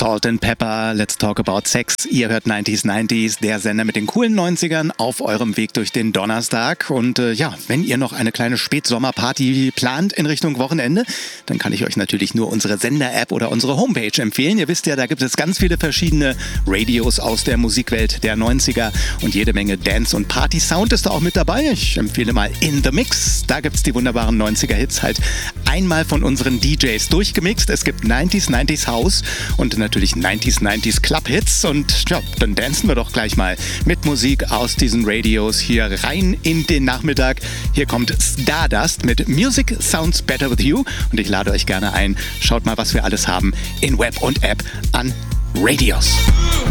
Salt and Pepper, Let's Talk About Sex. Ihr hört 90s, der Sender mit den coolen 90ern auf eurem Weg durch den Donnerstag. Und wenn ihr noch eine kleine Spätsommerparty plant in Richtung Wochenende, dann kann ich euch natürlich nur unsere Sender-App oder unsere Homepage empfehlen. Ihr wisst ja, da gibt es ganz viele verschiedene Radios aus der Musikwelt der 90er und jede Menge Dance- und Party-Sound ist da auch mit dabei. Ich empfehle mal In The Mix. Da gibt es die wunderbaren 90er-Hits halt einmal von unseren DJs durchgemixt. Es gibt 90s House und natürlich 90s Club-Hits und ja, dann dancen wir doch gleich mal mit Musik aus diesen Radios hier rein in den Nachmittag. Hier kommt Stardust mit Music Sounds Better With You und ich lade euch gerne ein. Schaut mal, was wir alles haben in Web und App an Radios.